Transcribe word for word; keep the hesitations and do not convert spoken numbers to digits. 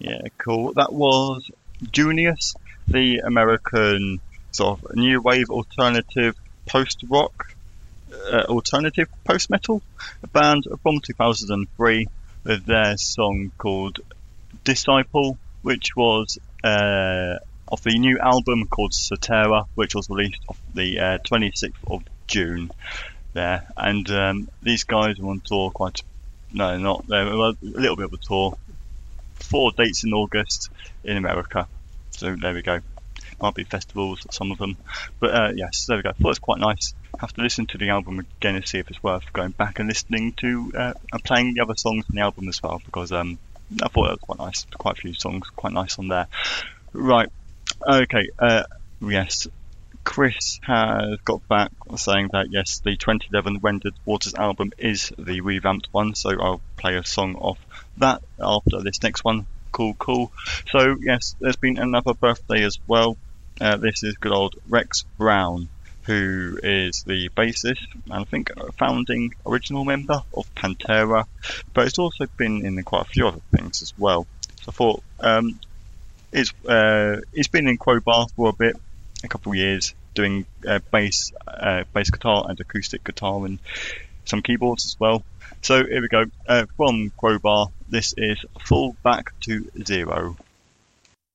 Yeah, cool. That was Junius, the American sort of new wave alternative post rock, uh, alternative post metal band from two thousand three with their song called Disciple, which was uh, off the new album called Satera, which was released off the uh, twenty-sixth of June there. And um, these guys are on tour quite, no, not, they're a little bit of a tour. Four dates in August in America. So there we go. Might be festivals, some of them. But uh, yes, there we go. Thought it was quite nice. Have to listen to the album again and see if it's worth going back and listening to uh, and playing the other songs from the album as well, because um, I thought it was quite nice. Quite a few songs quite nice on there. Right. Okay. Uh, yes. Chris has got back saying that yes, the twenty eleven Rendered Waters album is the revamped one, so I'll play a song off that after this next one. Cool, cool. So yes, there's been another birthday as well. Uh, this is good old Rex Brown, who is the bassist and I think a founding original member of Pantera, but it's also been in quite a few other things as well. So I thought um, it's uh, it's been in Crowbar for a bit. A couple of years doing uh, bass, uh, bass guitar and acoustic guitar and some keyboards as well. So here we go. Uh, from Crowbar, this is Fall Back to Zero.